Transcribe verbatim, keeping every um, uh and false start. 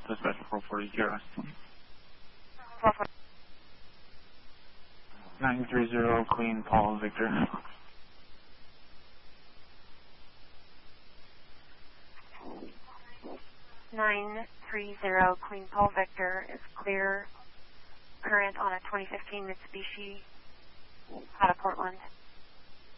Dispatch four forty zero. nine three zero Queen Paul Victor. nine three zero Queen Paul Victor is clear current on a twenty fifteen Mitsubishi out of Portland.